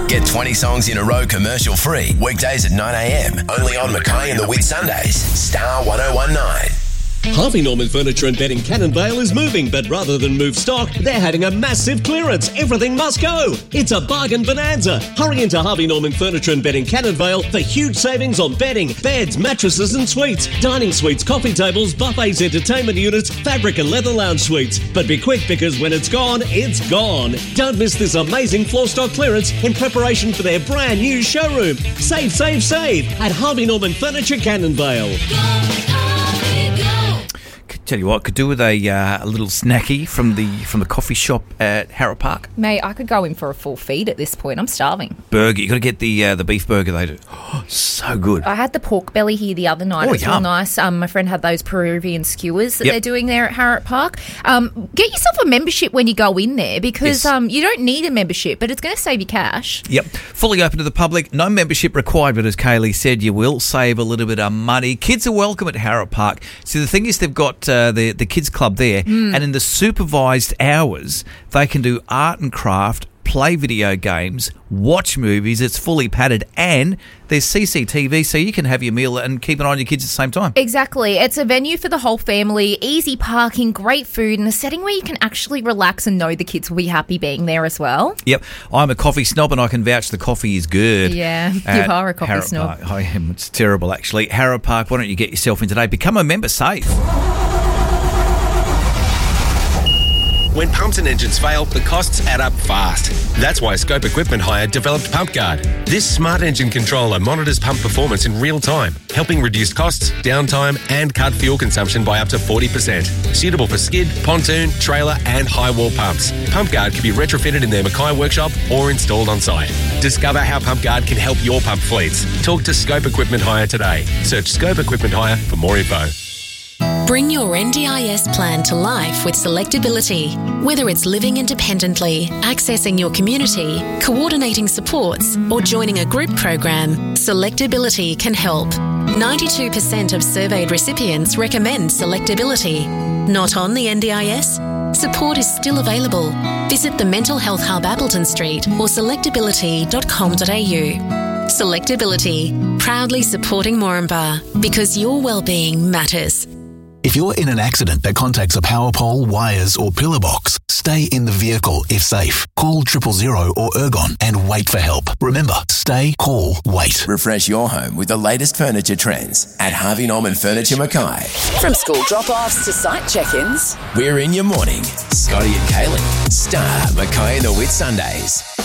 Get 20 songs in a row commercial free. Weekdays at 9 a.m. Only on Mackay and the Wit Sundays. Star 1019. Harvey Norman Furniture and Bedding Cannon Vale is moving, but rather than move stock, they're having a massive clearance. Everything must go. It's a bargain bonanza. Hurry into Harvey Norman Furniture and Bedding Cannon Vale for huge savings on bedding, beds, mattresses and suites, dining suites, coffee tables, buffets, entertainment units, fabric and leather lounge suites. But be quick, because when it's gone, it's gone. Don't miss this amazing floor stock clearance in preparation for their brand new showroom. Save, save, save at Harvey Norman Furniture Cannon Vale. Tell you what, could do with a little snacky from the coffee shop at Harrop Park. Mate, I could go in for a full feed at this point. I'm starving. Burger, you got to get the beef burger they do. Oh, so good. I had the pork belly here the other night. Oh, it was yum. real nice. My friend had those Peruvian skewers that they're doing there at Harrop Park. Get yourself a membership when you go in there, because you don't need a membership, but it's going to save you cash. Yep, fully open to the public. No membership required, but as Kaylee said, you will save a little bit of money. Kids are welcome at Harrop Park. See, the thing is, they've got the kids club there, and in the supervised hours they can do art and craft, play video games, watch movies. It's fully padded, and there's CCTV, so you can have your meal and keep an eye on your kids at the same time. Exactly. It's a venue for the whole family, easy parking, great food, and a setting where you can actually relax and know the kids will be happy being there as well. Yep, I'm a coffee snob and I can vouch the coffee is good. Yeah, you are a coffee Harrop snob. Park. I am. It's terrible, actually. Harrop Park, why don't you get yourself in today? Become a member, safe. When pumps and engines fail, the costs add up fast. That's why Scope Equipment Hire developed Pump Guard. This smart engine controller monitors pump performance in real time, helping reduce costs, downtime, and cut fuel consumption by up to 40%. Suitable for skid, pontoon, trailer, and high wall pumps. Pump Guard can be retrofitted in their Mackay workshop or installed on site. Discover how Pump Guard can help your pump fleets. Talk to Scope Equipment Hire today. Search Scope Equipment Hire for more info. Bring your NDIS plan to life with Selectability. Whether it's living independently, accessing your community, coordinating supports, or joining a group program, Selectability can help. 92% of surveyed recipients recommend Selectability. Not on the NDIS? Support is still available. Visit the Mental Health Hub Appleton Street or selectability.com.au. Selectability, proudly supporting Moranbah, because your wellbeing matters. If you're in an accident that contacts a power pole, wires or pillar box, stay in the vehicle if safe. Call 000 or Ergon and wait for help. Remember, stay, call, wait. Refresh your home with the latest furniture trends at Harvey Norman Furniture Mackay. From school drop-offs to site check-ins, We're in your morning. Scotty and Kaylee. Star Mackay and the Wit Sundays.